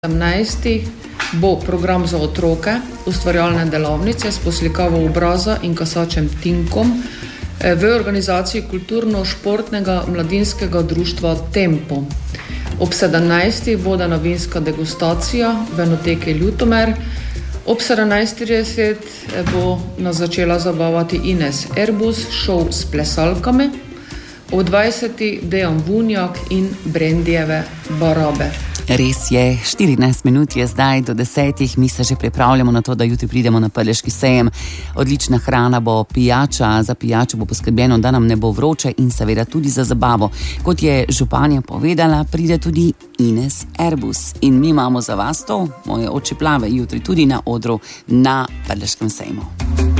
17. bo program za otroke, ustvarjalne delavnice s poslikavo obraza in kasačem Tinkom v organizaciji kulturno-športnega mladinskega društva Tempo. Ob 17. vodena vinska degustacija v enoteki Ljutomer. Ob 17.30 bo nas začela zabavati Ines Erbus, šov s plesalkami. Ob 20. Dejan Vunjak in Brendijeve Barabe. Res je, 14 minut je zdaj do 10. Mi se že pripravljamo na to, da jutri pridemo na Prleški sejem. Odlična hrana bo, pijača, za pijačo bo poskrbljeno, da nam ne bo vroče in seveda tudi za zabavo. Kot je županja povedala, pride tudi Ines Erbus. In mi imamo za vas to, moje oči plave, jutri tudi na odru na Prleškem sejmu.